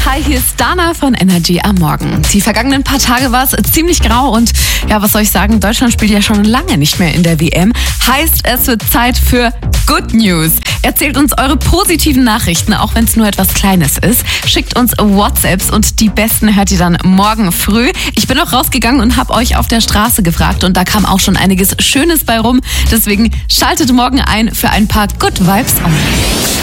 Hi, hier ist Dana von Energy am Morgen. Die vergangenen paar Tage war es ziemlich grau und ja, was soll ich sagen, Deutschland spielt ja schon lange nicht mehr in der WM. Heißt, es wird Zeit für Good News. Erzählt uns eure positiven Nachrichten, auch wenn es nur etwas Kleines ist. Schickt uns WhatsApps und die besten hört ihr dann morgen früh. Ich bin auch rausgegangen und habe euch auf der Straße gefragt und da kam auch schon einiges Schönes bei rum. Deswegen schaltet morgen ein für ein paar Good Vibes on.